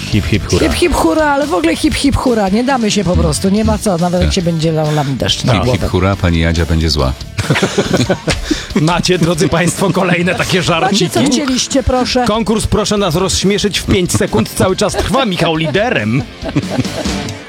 Hip, hip, hura. Hip, hip, hura, ale w ogóle hip, hip, hura. Nie damy się po prostu, nie ma co, nawet jak się będzie lał nam deszcz na Hip, głowę. hip, hura, pani Jadzia będzie zła. Macie, drodzy państwo, kolejne takie Macie żarciki. co chcieliście, proszę? Konkurs Proszę nas rozśmieszyć w 5 sekund cały czas trwa. Michał liderem.